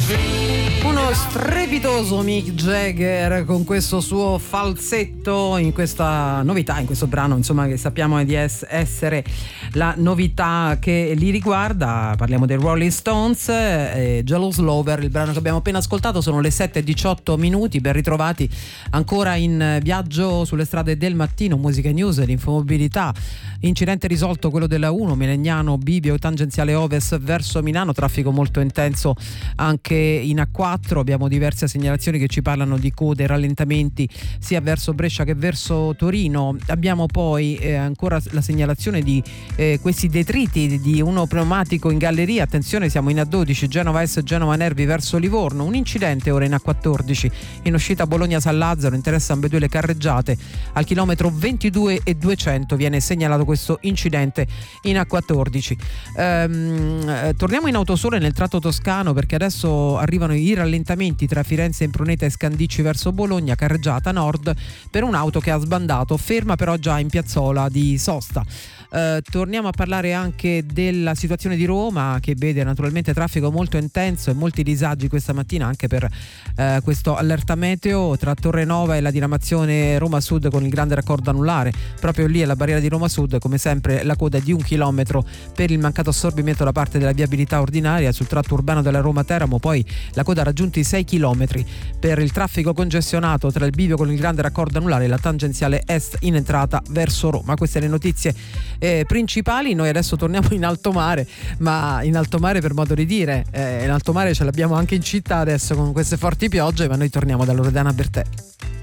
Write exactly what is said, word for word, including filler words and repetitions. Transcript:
Uno strepitoso Mick Jagger con questo suo falsetto in questa novità, in questo brano, insomma, che sappiamo di es- essere la novità che li riguarda. Parliamo dei Rolling Stones, eh, Jealous Lover, il brano che abbiamo appena ascoltato. Sono le sette e diciotto minuti, ben ritrovati ancora in viaggio sulle strade del mattino. Musica News, l'infomobilità, incidente risolto quello della uno, Melegnano Bivio, tangenziale ovest verso Milano, traffico molto intenso anche in A quattro. Abbiamo diverse segnalazioni che ci parlano di code e rallentamenti sia verso Brescia che verso Torino. Abbiamo poi eh, ancora la segnalazione di eh, questi detriti di uno pneumatico in galleria. Attenzione, siamo in A dodici, Genova Est, Genova Nervi verso Livorno. Un incidente ora in A quattordici in uscita Bologna-San Lazzaro, interessa ambedue le carreggiate. Al chilometro ventidue e duecento viene segnalato questo incidente in A quattordici. Ehm, eh, torniamo in Autosole nel tratto toscano, perché adesso arrivano i rallentamenti tra Firenze Impruneta e Scandicci verso Bologna, carreggiata nord per un'auto che ha sbandato, ferma però già in piazzola di sosta. Eh, torniamo a parlare anche della situazione di Roma, che vede naturalmente traffico molto intenso e molti disagi questa mattina anche per eh, questo allerta meteo tra Torrenova e la diramazione Roma Sud, con il grande raccordo anulare. Proprio lì alla barriera di Roma Sud, come sempre, la coda è di un chilometro per il mancato assorbimento da parte della viabilità ordinaria sul tratto urbano della Roma Teramo. Poi la coda ha raggiunto i sei chilometri per il traffico congestionato tra il bivio con il grande raccordo anulare e la tangenziale est in entrata verso Roma. Queste le notizie eh, principali. Noi adesso torniamo in alto mare, ma in alto mare per modo di dire, eh, in alto mare ce l'abbiamo anche in città adesso con queste forti piogge, ma noi torniamo da Loredana Bertè.